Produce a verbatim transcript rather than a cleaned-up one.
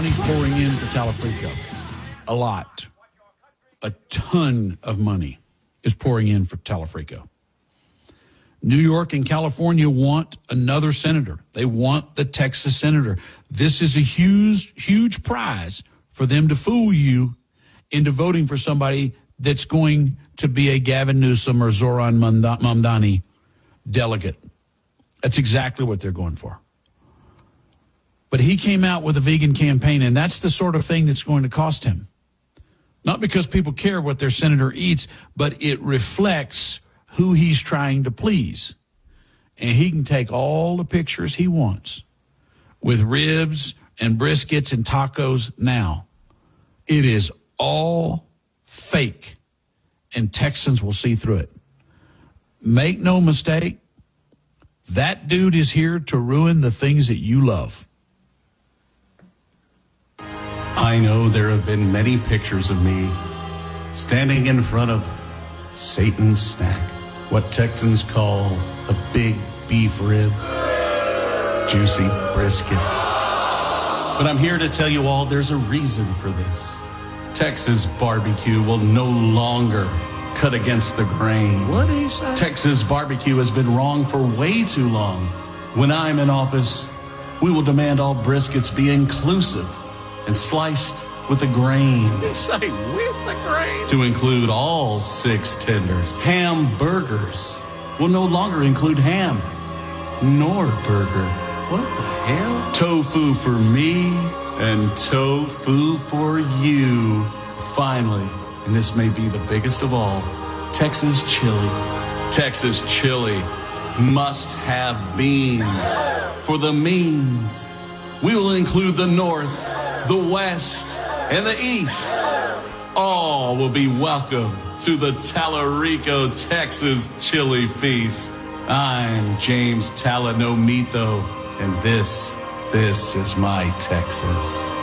money pouring in for Talafrico. A lot. A ton of money is pouring in for Talafrico. New York and California want another senator. They want the Texas senator. This is a huge, huge prize for them to fool you into voting for somebody that's going to be a Gavin Newsom or Zoran Mamdani delegate. That's exactly what they're going for. But he came out with a vegan campaign, and that's the sort of thing that's going to cost him. Not because people care what their senator eats, but it reflects who he's trying to please. And he can take all the pictures he wants with ribs and briskets and tacos now. It is all fake, and Texans will see through it. Make no mistake, that dude is here to ruin the things that you love. I know there have been many pictures of me standing in front of Satan's snack, what Texans call a big beef rib, juicy brisket. But I'm here to tell you all there's a reason for this. Texas barbecue will no longer cut against the grain. What he say? Texas barbecue has been wrong for way too long. When I'm in office, we will demand all briskets be inclusive and sliced with a grain. He say with the grain? To include all six tenders. Hamburgers will no longer include ham nor burger. What the hell? Tofu for me and tofu for you. Finally, and this may be the biggest of all, Texas chili. Texas chili must have beans for the means. We will include the North, the West, and the East. All will be welcome to the Talarico Texas Chili Feast. I'm James Talanomito, and this, this is my Texas.